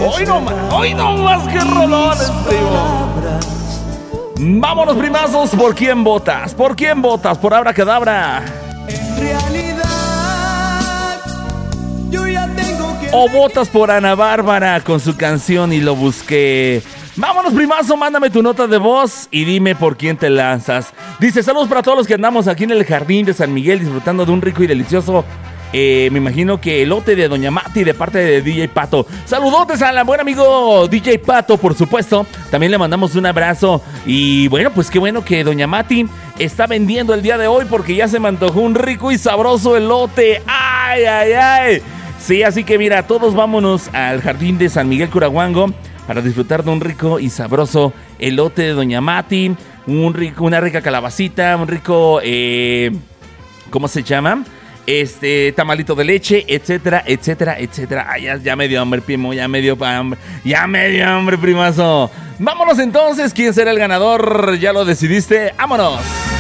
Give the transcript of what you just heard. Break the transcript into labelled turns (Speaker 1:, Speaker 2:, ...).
Speaker 1: Hoy no más que rolones, primo. Vámonos, primazos. ¿Por quién votas? ¿Por quién votas? ¿Por Abracadabra?
Speaker 2: En realidad, yo ya tengo que...
Speaker 1: ¿O votas por Ana Bárbara con su canción Y lo busqué? Vámonos, primazo, mándame tu nota de voz y dime por quién te lanzas. Dice, saludos para todos los que andamos aquí en el jardín de San Miguel disfrutando de un rico y delicioso, me imagino que elote de Doña Mati de parte de DJ Pato. Saludotes a la buen amigo DJ Pato, por supuesto. También le mandamos un abrazo. Y bueno, pues qué bueno que Doña Mati está vendiendo el día de hoy porque ya se me antojó un rico y sabroso elote. ¡Ay, ay, ay! Sí, así que mira, todos vámonos al jardín de San Miguel Curahuango para disfrutar de un rico y sabroso elote de Doña Mati, una rica calabacita, un rico, ¿cómo se llama? Tamalito de leche, etcétera, etcétera, etcétera. Ay, ya me dio hambre, primo, ya me dio hambre, primazo. Vámonos entonces, ¿quién será el ganador? ¿Ya lo decidiste? ¡Vámonos!